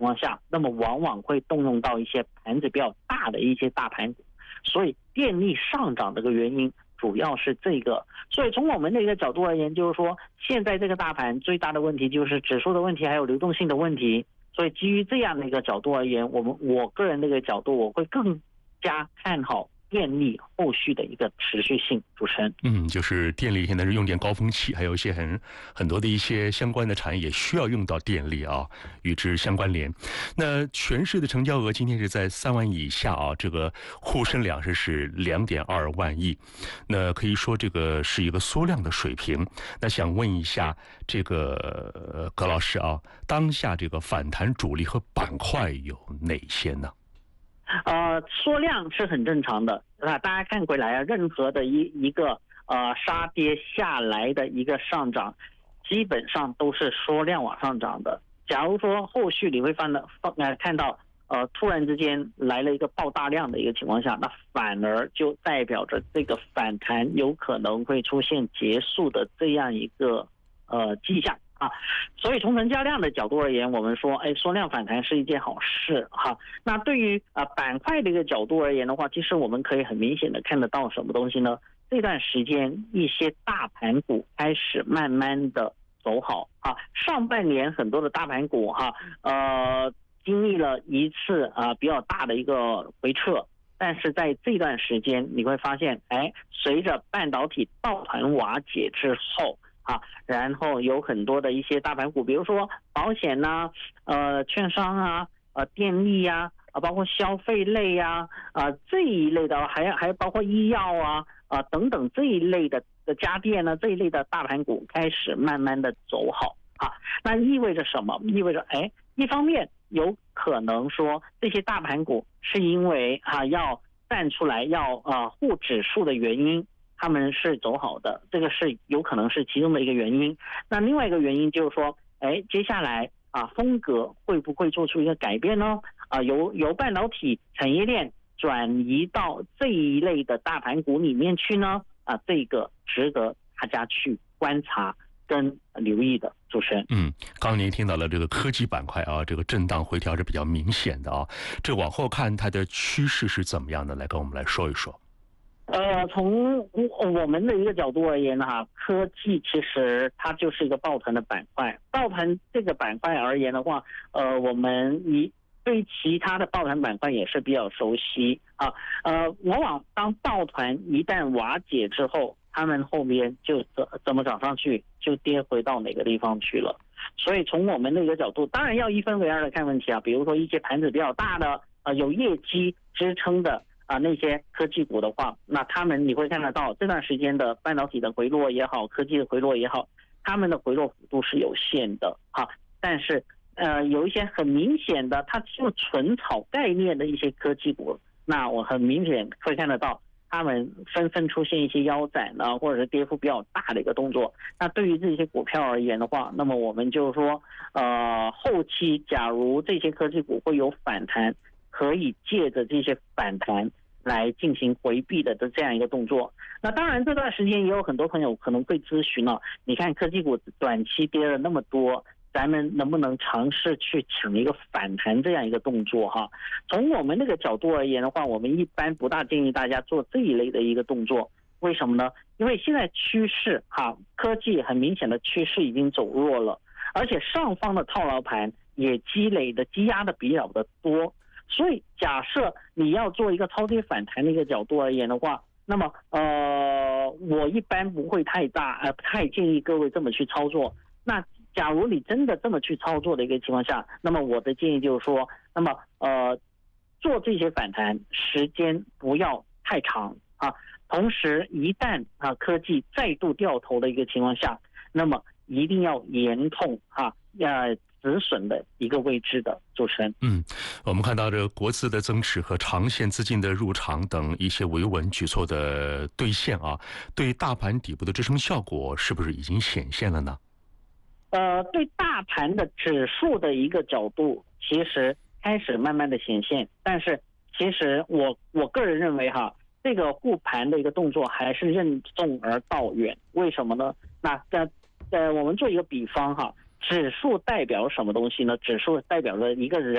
况下，那么往往会动用到一些盘子比较大的一些大盘股，所以电力上涨的一个原因主要是这个。所以从我们的一个角度而言，就是说现在这个大盘最大的问题就是指数的问题，还有流动性的问题。所以基于这样的一个角度而言，我个人的一个角度，我会更加看好电力后续的一个持续性。主持人， 就是电力现在是用电高峰期，还有一些很多的一些相关的产业需要用到电力啊，与之相关联。那全市的成交额今天是在3万以下啊，这个沪深两市是2.2万亿，那可以说这个是一个缩量的水平。那想问一下这个葛老师啊，当下这个反弹主力和板块有哪些呢？ 缩量是很正常的大家看回来任何的一个杀跌下来的一个上涨，基本上都是缩量往上涨的。假如说后续你会看到突然之间来了一个爆大量的一个情况下，那反而就代表着这个反弹有可能会出现结束的这样一个迹象。所以从成交量的角度而言，我们说缩量反弹是一件好事哈。那对于板块的一个角度而言的话，其实我们可以很明显的看得到什么东西呢？这段时间一些大盘股开始慢慢的走好上半年很多的大盘股经历了一次比较大的一个回撤，但是在这段时间你会发现随着半导体抱团瓦解之后然后有很多的一些大盘股，比如说保险券商电力包括消费类这一类的，还包括医药等等这一类的家电这一类的大盘股开始慢慢的走好那意味着什么？意味着一方面有可能说这些大盘股是因为要站出来要护指数的原因，他们是走好的，这个是有可能是其中的一个原因。那另外一个原因就是说接下来风格会不会做出一个改变呢？由半导体产业链转移到这一类的大盘股里面去呢？这个值得大家去观察跟留意的。主持人， 刚刚您听到了这个科技板块这个震荡回调是比较明显的这往后看它的趋势是怎么样的？来跟我们来说一说。 从我们的一个角度而言科技其实它就是一个抱团的板块。抱团这个板块而言的话，我们对其他的抱团板块也是比较熟悉往往当抱团一旦瓦解之后，他们后面就怎么涨上去，就跌回到哪个地方去了。所以从我们的一个角度，当然要一分为二的看问题比如说一些盘子比较大的有业绩支撑的那些科技股的话，那他们你会看得到这段时间的半导体的回落也好，科技的回落也好，他们的回落幅度是有限的但是有一些很明显的它就纯炒概念的一些科技股，那我很明显会看得到他们纷纷出现一些腰斩或者是跌幅比较大的一个动作。那对于这些股票而言的话，那么我们就说后期假如这些科技股会有反弹，可以借着这些反弹来进行回避的这样一个动作。那当然这段时间也有很多朋友可能会咨询你看科技股短期跌了那么多，咱们能不能尝试去抢一个反弹这样一个动作从我们那个角度而言的话，我们一般不大建议大家做这一类的一个动作。为什么呢？因为现在趋势科技很明显的趋势已经走弱了，而且上方的套牢盘也积压的比较的多。所以假设你要做一个超跌反弹的一个角度而言的话，那么我一般不会太建议各位这么去操作。那假如你真的这么去操作的一个情况下，那么我的建议就是说，那么做这些反弹时间不要太长同时一旦科技再度掉头的一个情况下，那么一定要严痛止损的一个位置的。主持人， 我们看到这个国资的增持和长线资金的入场等一些维稳举措的兑现对大盘底部的支撑效果是不是已经显现了呢？ 对大盘的指数的一个角度，其实开始慢慢的显现，但是其实我个人认为这个护盘的一个动作还是任重而道远。为什么呢？那我们做一个比方指数代表什么东西呢？指数代表了一个人